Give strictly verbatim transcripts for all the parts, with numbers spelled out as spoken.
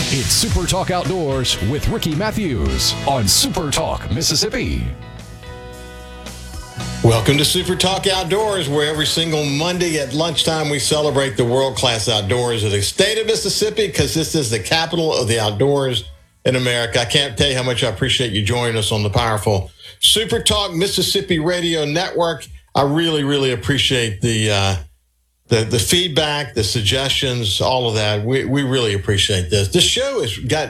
It's Super Talk Outdoors with Ricky Matthews on Super Talk Mississippi. Welcome to Super Talk Outdoors, where every single Monday at lunchtime we celebrate the world-class outdoors of the state of Mississippi, because this is the capital of the outdoors in America. I can't tell you how much I appreciate you joining us on the powerful Super Talk Mississippi Radio Network. I really, really appreciate the uh, the the feedback, the suggestions, all of that. We we really appreciate this. This show has got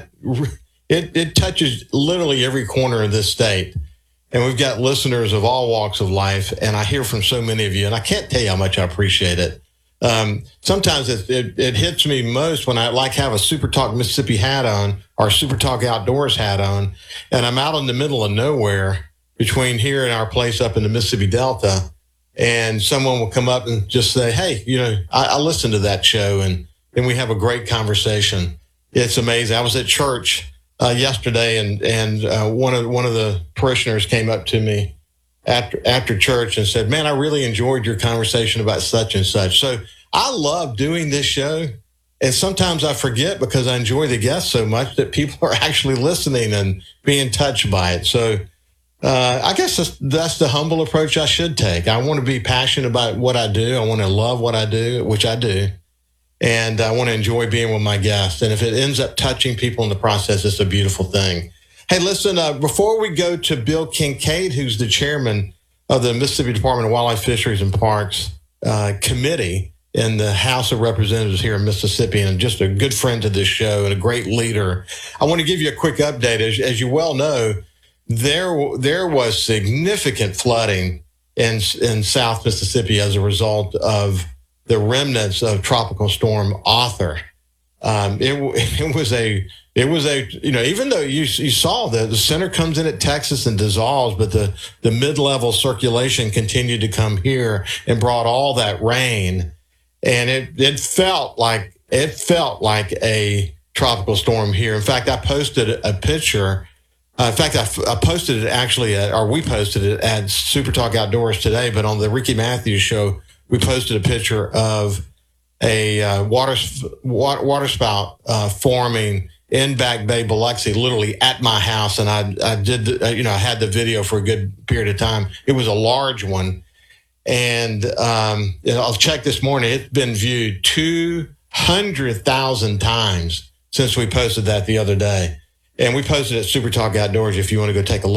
it. It touches literally every corner of this state. And we've got listeners of all walks of life, and I hear from so many of you, and I can't tell you how much I appreciate it. Um, sometimes it, it, it hits me most when I like have a Super Talk Mississippi hat on or Super Talk Outdoors hat on, and I'm out in the middle of nowhere between here and our place up in the Mississippi Delta, and someone will come up and just say, hey, you know, I, I listened to that show, and then we have a great conversation. It's amazing. I was at church Uh, yesterday, and and uh, one of one of the parishioners came up to me after after church and said, "Man, I really enjoyed your conversation about such and such." So I love doing this show, and sometimes I forget because I enjoy the guests so much that people are actually listening and being touched by it. So uh, I guess that's, that's the humble approach I should take. I want to be passionate about what I do. I want to love what I do, which I do. And I want to enjoy being with my guests. And if it ends up touching people in the process, it's a beautiful thing. Hey, listen, uh, before we go to Bill Kincaid, who's the chairman of the Mississippi Department of Wildlife, Fisheries, and Parks uh, Committee in the House of Representatives here in Mississippi, and just a good friend to this show and a great leader, I want to give you a quick update. As, as you well know, there there was significant flooding in in South Mississippi as a result of the remnants of Tropical Storm Arthur. Um, it, it was a, it was a, you know, even though you, you saw that the center comes in at Texas and dissolves, but the, the mid-level circulation continued to come here and brought all that rain. And it, it felt like, it felt like a tropical storm here. In fact, I posted a picture. Uh, in fact, I, I posted it actually, at, or we posted it at Super Talk Outdoors today, but on the Ricky Matthews Show, we posted a picture of a uh, water, water water spout uh, forming in Back Bay, Biloxi, literally at my house, and I I did uh, you know I had the video for a good period of time. It was a large one, and um, I'll check this morning. It's been viewed two hundred thousand times since we posted that the other day, and we posted it at Super Talk Outdoors. If you want to go take a look.